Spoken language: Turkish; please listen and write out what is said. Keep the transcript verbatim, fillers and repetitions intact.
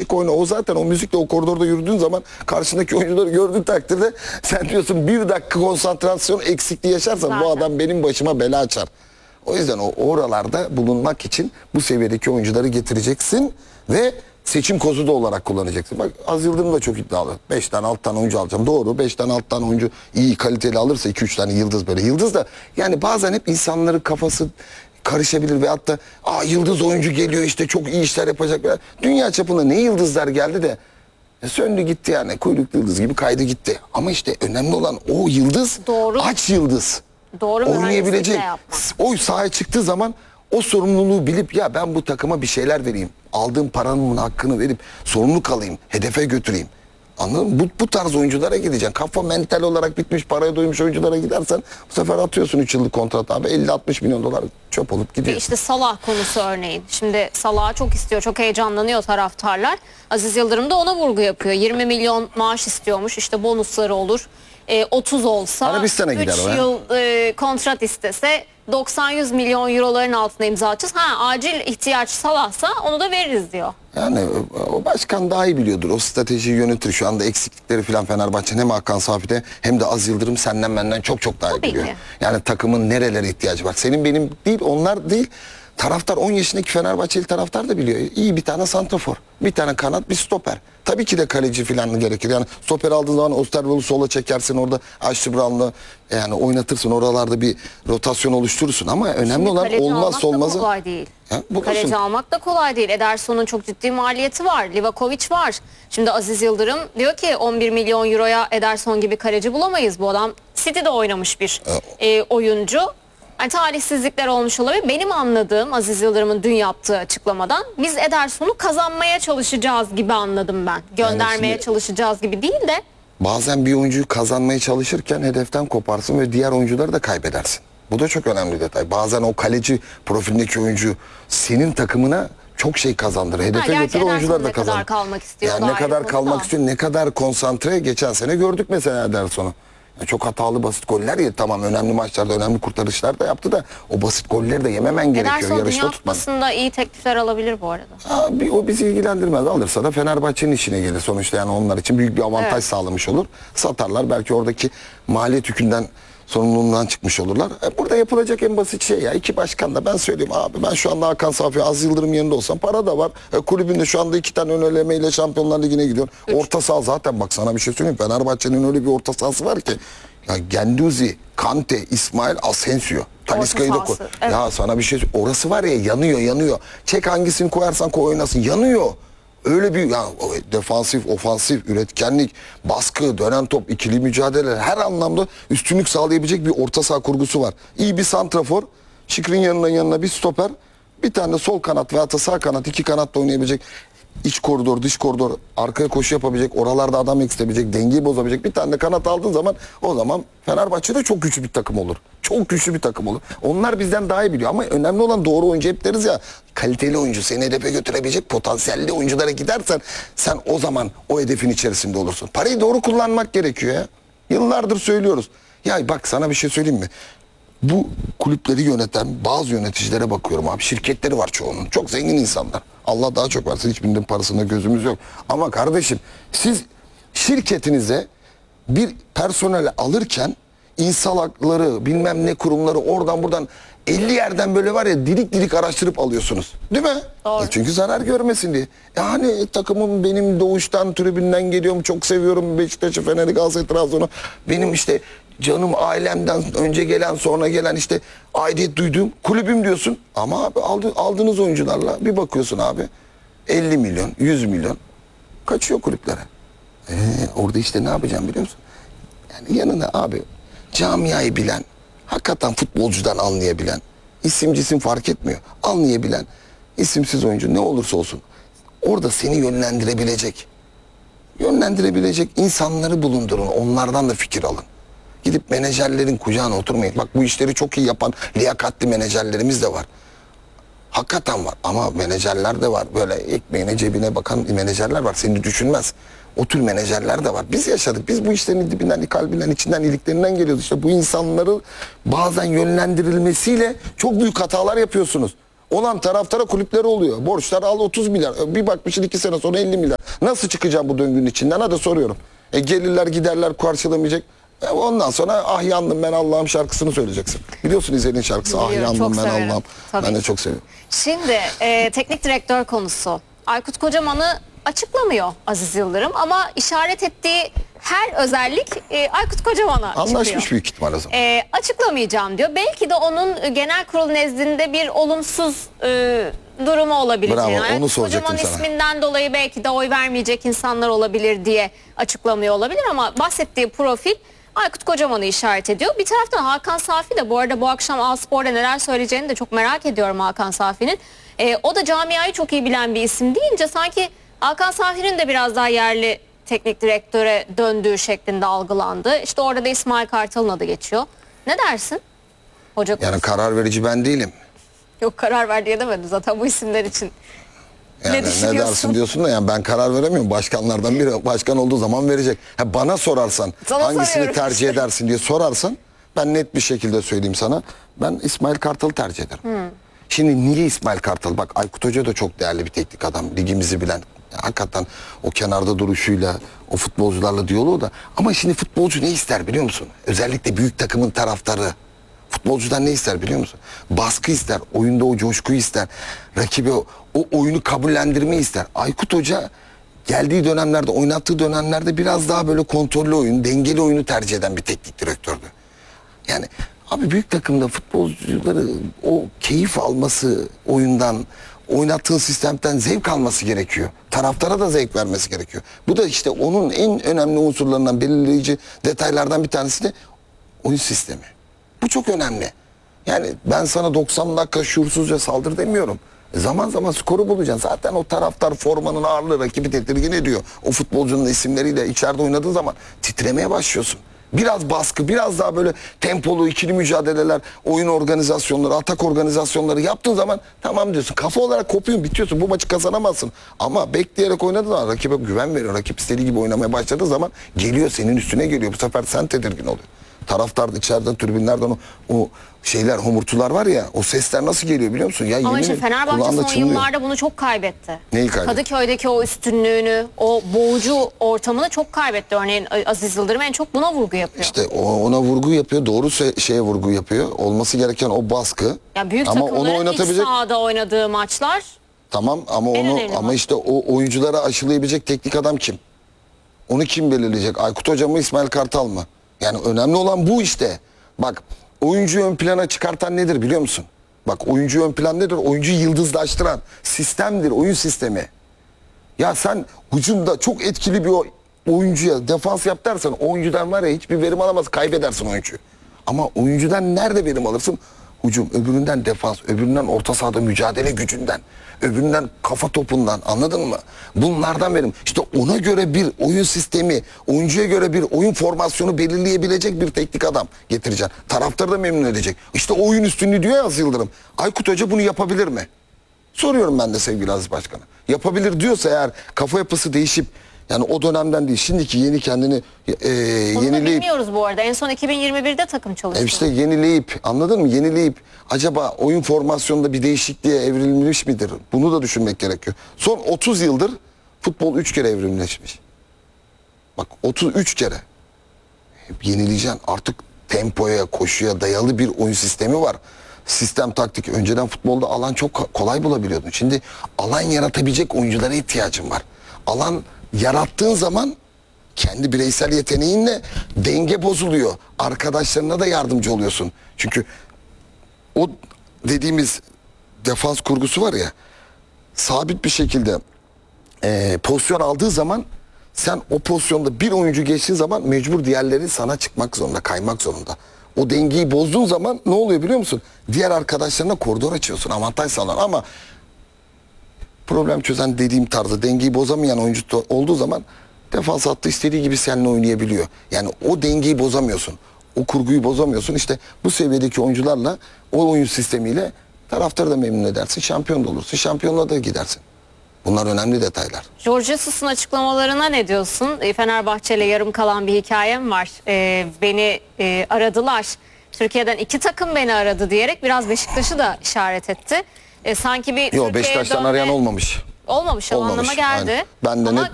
açık oyna. O zaten o müzikle o koridorda yürüdüğün zaman karşındaki oyuncuları gördüğün takdirde sen diyorsun bir dakika konsantrasyon eksikliği yaşarsan zaten bu adam benim başıma bela açar. O yüzden o oralarda bulunmak için bu seviyedeki oyuncuları getireceksin ve seçim kozu da olarak kullanacaksın. Bak Az Yıldırım da çok iddialı. beş tane altı tane oyuncu alacağım. Doğru. beş tane altı tane oyuncu iyi kaliteli alırsa iki üç tane yıldız böyle. Yıldız da yani bazen hep insanların kafası karışabilir veyahut da aa yıldız oyuncu geliyor işte çok iyi işler yapacak. Dünya çapında ne yıldızlar geldi de e, söndü gitti yani. Kuyruklu yıldız gibi kaydı gitti. Ama işte önemli olan o yıldız doğru. aç yıldız. Doğru oynayabilecek. O sahaya çıktığı zaman o sorumluluğu bilip ya ben bu takıma bir şeyler vereyim. Aldığım paranın hakkını verip sorumluluk alayım. Hedefe götüreyim. Anladın mı? Bu, bu tarz oyunculara gideceksin. Kafa mental olarak bitmiş, paraya doymuş oyunculara gidersen bu sefer atıyorsun üç yıllık kontrat abi. elli altmış milyon dolar çöp olup gidiyor. İşte Salah konusu örneğin. Şimdi Salah'ı çok istiyor, çok heyecanlanıyor taraftarlar. Aziz Yıldırım da ona vurgu yapıyor. yirmi milyon maaş istiyormuş. İşte bonusları olur. E, otuz olsa Arabistan'a gider üç o ya. yıl e, kontrat istese doksan yüz milyon euroların altına imza atacağız. Ha acil ihtiyaç Salah'sa onu da veririz diyor. Yani o başkan daha iyi biliyordur. O stratejiyi yönetir. Şu anda eksiklikleri falan Fenerbahçe'nin hem Hakan Safi'de hem de Az Yıldırım senden benden çok çok daha iyi Tabii biliyor. ki. Yani takımın nerelere ihtiyacı var. Senin benim değil, onlar değil. Taraftar on yaşındaki Fenerbahçeli taraftar da biliyor. İyi bir tane santrafor, bir tane kanat, bir stoper. Tabii ki de kaleci falan gerekir. Yani stoper aldığın zaman Osterwold'u sola çekersin orada Ashley Brown'la yani oynatırsın. Oralarda bir rotasyon oluşturursun ama önemli Şimdi olan kaleci olmazsa almak da olmazı. kolay değil. Ha, bulursun. Kaleci almak da kolay değil. Ederson'un çok ciddi maliyeti var. Livakovic var. Şimdi Aziz Yıldırım diyor ki on bir milyon euroya Ederson gibi kaleci bulamayız. Bu adam City'de oynamış bir e, oyuncu. Yani talihsizlikler olmuş olabilir. Benim anladığım Aziz Yıldırım'ın dün yaptığı açıklamadan biz Ederson'u kazanmaya çalışacağız gibi anladım ben. Göndermeye şimdi- çalışacağız gibi değil de. Bazen bir oyuncuyu kazanmaya çalışırken hedeften koparsın ve diğer oyuncuları da kaybedersin. Bu da çok önemli bir detay. Bazen o kaleci profilindeki oyuncu senin takımına çok şey kazandırır. Hedefe gerçi götürür oyuncular da Ederson ne kadar kazanır. kalmak istiyor, Yani o da ne ayrı kadar konu kalmak da. istiyor, ne kadar konsantre. Geçen sene gördük mesela Ederson'u. Yani çok hatalı basit goller ya tamam önemli maçlarda önemli kurtarışlar da yaptı da o basit golleri de yememen gerekiyor. Ederson Yarışta Dünya tutman. Kupası'nda iyi teklifler alabilir bu arada. Ha, bir, o bizi ilgilendirmez. Alırsa da Fenerbahçe'nin işine gelir sonuçta yani onlar için büyük bir avantaj Evet. sağlamış olur. Satarlar belki oradaki maliyet yükünden sorumluluğundan çıkmış olurlar. E, burada yapılacak en basit şey ya iki başkan da ben söyleyeyim abi ben şu anda Hakan Safi Az Yıldırım yerinde olsam para da var. E, kulübünde şu anda iki tane ön elemeyle Şampiyonlar Ligi'ne gidiyor. Üç. Orta saha zaten bak sana bir şey söyleyeyim Fenerbahçe'nin öyle bir orta sahası var ki ya Genduzi, Kante, İsmail, Asensio. Talisca'yı da koy. Evet. Ya sana bir şey orası var ya yanıyor yanıyor. Çek hangisini koyarsan koy oynasın yanıyor. Öyle bir ya, defansif, ofansif, üretkenlik, baskı, dönen top, ikili mücadele her anlamda üstünlük sağlayabilecek bir orta saha kurgusu var. İyi bir santrafor, Şikrin yanına yanına bir stoper, bir tane de sol kanat veya da sağ kanat, iki kanatla oynayabilecek. İç koridor, dış koridor, arkaya koşu yapabilecek, oralarda adam eksiltebilecek, dengeyi bozabilecek bir tane de kanat aldığın zaman o zaman Fenerbahçe'de çok güçlü bir takım olur. Çok güçlü bir takım olur. Onlar bizden daha iyi biliyor ama önemli olan doğru oyuncu hep deriz ya. Kaliteli oyuncu seni hedefe götürebilecek potansiyelli oyunculara gidersen sen o zaman o hedefin içerisinde olursun. Parayı doğru kullanmak gerekiyor ya. Yıllardır söylüyoruz. Ya bak sana bir şey söyleyeyim mi? Bu kulüpleri yöneten bazı yöneticilere bakıyorum abi. Şirketleri var çoğunun. Çok zengin insanlar. Allah daha çok versin. Hiçbirinin parasında gözümüz yok. Ama kardeşim siz şirketinize bir personel alırken insan hakları bilmem ne kurumları oradan buradan elli yerden böyle var ya dilik dilik araştırıp alıyorsunuz. Değil mi? Doğru. E çünkü zarar görmesin diye. Yani takımım benim doğuştan tribünden geliyorum. Çok seviyorum Beşiktaş'ı, Fener'i, Galatasaray, Trabzon'u. Benim işte canım ailemden önce gelen sonra gelen işte aidiyet duyduğum kulübüm diyorsun. Ama abi aldı, aldığınız oyuncularla bir bakıyorsun abi elli milyon, yüz milyon kaçıyor kulüplere. Ee, orada işte ne yapacağım biliyor musun? Yani yanına abi camiayı bilen, hakikaten futbolcudan anlayabilen, isim cisim fark etmiyor. Anlayabilen, isimsiz oyuncu ne olursa olsun orada seni yönlendirebilecek, yönlendirebilecek insanları bulundurun. Onlardan da fikir alın. Gidip menajerlerin kucağına oturmayın. Bak bu işleri çok iyi yapan liyakatli menajerlerimiz de var. Hakikaten var ama menajerler de var. Böyle ekmeğine cebine bakan menajerler var. Seni düşünmez. O tür menajerler de var. Biz yaşadık. Biz bu işlerin dibinden, kalbinden, içinden, iliklerinden geliyoruz. İşte bu insanların bazen yönlendirilmesiyle çok büyük hatalar yapıyorsunuz. Olan taraftara kulüpleri oluyor. Borçlar al otuz milyar. Bir bakmışsın iki sene sonra elli milyar. Nasıl çıkacağım bu döngünün içinden? Hadi soruyorum. E gelirler giderler karşılamayacak. E ondan sonra ah yandım ben Allah'ım şarkısını söyleyeceksin. Biliyorsun İzel'in şarkısı ah Biliyorum, yandım çok ben severim. Allah'ım. Tabii. Ben de çok seviyorum. Şimdi e, teknik direktör konusu. Aykut Kocaman'ı açıklamıyor Aziz Yıldırım ama işaret ettiği her özellik e, Aykut Kocaman'a Anlaşmış çıkıyor. büyük ihtimal o zaman. E, açıklamayacağım diyor. Belki de onun genel kurul nezdinde bir olumsuz e, durumu olabileceğini. Bravo, onu Aykut soracaktım Kocaman sana. isminden dolayı belki de oy vermeyecek insanlar olabilir diye açıklamıyor olabilir ama bahsettiği profil Aykut Kocaman'ı işaret ediyor. Bir taraftan Hakan Safi de bu arada bu akşam A-Spor'da neler söyleyeceğini de çok merak ediyorum Hakan Safi'nin. E, o da camiayı çok iyi bilen bir isim deyince sanki Hakan Safi'nin de biraz daha yerli teknik direktöre döndüğü şeklinde algılandı. İşte orada da İsmail Kartal'ın adı geçiyor. Ne dersin? Hoca Yani konusu. karar verici ben değilim. Yok karar ver diye demedi zaten bu isimler için. Yani Ne ne, düşünüyorsun? dersin diyorsun da yani ben karar veremiyorum. Başkanlardan biri başkan olduğu zaman verecek. Ha, bana sorarsan Sana hangisini soruyorum tercih işte. edersin diye sorarsan ben net bir şekilde söyleyeyim sana. Ben İsmail Kartal'ı tercih ederim. Hmm. Şimdi niye İsmail Kartal? Bak Aykut Hoca da çok değerli bir teknik adam. Ligimizi bilen. Hakikaten o kenarda duruşuyla, o futbolcularla diyaloğu da. Ama şimdi futbolcu ne ister biliyor musun? Özellikle büyük takımın taraftarı. Futbolcudan ne ister biliyor musun? Baskı ister, oyunda o coşkuyu ister. Rakibi o, o oyunu kabullendirmeyi ister. Aykut Hoca geldiği dönemlerde, oynattığı dönemlerde biraz daha böyle kontrollü oyun, dengeli oyunu tercih eden bir teknik direktördü. Yani abi büyük takımda futbolcuları o keyif alması oyundan, oynattığın sistemden zevk alması gerekiyor. Taraftara da zevk vermesi gerekiyor. Bu da işte onun en önemli unsurlarından, belirleyici detaylardan bir tanesi de oyun sistemi. Bu çok önemli. Yani ben sana doksan dakika şuursuzca saldır demiyorum. Zaman zaman skoru bulacaksın. Zaten o taraftar formanın ağırlığı rakibi tedirgin ediyor. O futbolcunun isimleriyle içeride oynadığı zaman titremeye başlıyorsun. Biraz baskı, biraz daha böyle tempolu ikili mücadeleler, oyun organizasyonları, atak organizasyonları yaptığın zaman tamam diyorsun. Kafa olarak kopuyorsun, bitiyorsun. Bu maçı kazanamazsın. Ama bekleyerek oynadığın zaman rakibe güven veriyor. Rakip istediği gibi oynamaya başladığı zaman geliyor, senin üstüne geliyor. Bu sefer sen tedirgin oluyor. Taraftar içeriden, tribünlerden o, o şeyler, homurtular var ya, o sesler nasıl geliyor biliyor musun? Ya Ama yemin işte ederim, Fenerbahçe kulağında son çınlıyor. yıllarda bunu çok kaybetti. Neyi kaybetti? Kadıköy'deki o üstünlüğünü, o boğucu ortamını çok kaybetti. Örneğin Aziz Yıldırım en çok buna vurgu yapıyor. İşte o- ona vurgu yapıyor, doğru se- şeye vurgu yapıyor. Olması gereken o baskı. Ya büyük ama onu takımların iç oynatabilecek sahada oynadığı maçlar tamam ama En onu önemli ama maç. işte o oyunculara aşılayabilecek teknik adam kim? Onu kim belirleyecek? Aykut Hoca mı, İsmail Kartal mı? Yani önemli olan bu işte. Bak oyuncuyu ön plana çıkartan nedir biliyor musun? Bak oyuncuyu ön plan nedir? Oyuncuyu yıldızlaştıran sistemdir, oyun sistemi. Ya sen hücumda çok etkili bir o- oyuncuya defans yap dersen oyuncudan var ya hiçbir verim alamaz, kaybedersin oyuncuyu. Ama oyuncudan nerede verim alırsın? Hücum, öbüründen defans, öbüründen orta sahada mücadele gücünden, öbüründen kafa topundan, anladın mı? Bunlardan verim. İşte ona göre bir oyun sistemi, oyuncuya göre bir oyun formasyonu belirleyebilecek bir teknik adam getireceksin. Taraftarı da memnun edecek. İşte oyun üstünlüğü diyor ya Aziz Yıldırım. Aykut Hoca bunu yapabilir mi? Soruyorum ben de sevgili Aziz Başkan'a. Yapabilir diyorsa eğer kafa yapısı değişip yani o dönemden değil şimdiki yeni kendini e, Onu da yenileyip bilmiyoruz bu arada. En son iki bin yirmi birde takım çalıştı. e işte yenileyip anladın mı? Yenileyip acaba oyun formasyonunda bir değişikliğe evrilmiş midir? Bunu da düşünmek gerekiyor. Son otuz yıldır futbol üç kere evrimleşmiş. Bak otuz üç kere. Hep yenileyeceksin. Artık tempoya, koşuya dayalı bir oyun sistemi var. Sistem, taktik. Önceden futbolda alan çok kolay bulabiliyordun. Şimdi alan yaratabilecek oyunculara ihtiyacın var. Alan yarattığın zaman kendi bireysel yeteneğinle denge bozuluyor. Arkadaşlarına da yardımcı oluyorsun. Çünkü o dediğimiz defans kurgusu var ya, sabit bir şekilde e, pozisyon aldığı zaman sen o pozisyonda bir oyuncu geçtiği zaman mecbur diğerleri sana çıkmak zorunda, kaymak zorunda. O dengeyi bozduğun zaman ne oluyor biliyor musun? Diğer arkadaşlarına koridor açıyorsun, avantaj sağlar ama problem çözen dediğim tarzda dengeyi bozamayan oyuncu to- olduğu zaman defans hattı istediği gibi seninle oynayabiliyor. Yani o dengeyi bozamıyorsun. O kurguyu bozamıyorsun. İşte bu seviyedeki oyuncularla o oyun sistemiyle taraftarı da memnun edersin. Şampiyon da olursun. Şampiyonluğa da gidersin. Bunlar önemli detaylar. Jorge Jesus'un açıklamalarına ne diyorsun? E, Fenerbahçe ile yarım kalan bir hikayem var. E, beni e, aradılar. Türkiye'den iki takım beni aradı diyerek biraz Beşiktaş'ı da işaret etti. E, sanki bir Yok, Türkiye'ye Beşiktaş'tan dönme- arayan olmamış. Olmamış, o Olmamış, anlama geldi. aynen. Ben de Ama net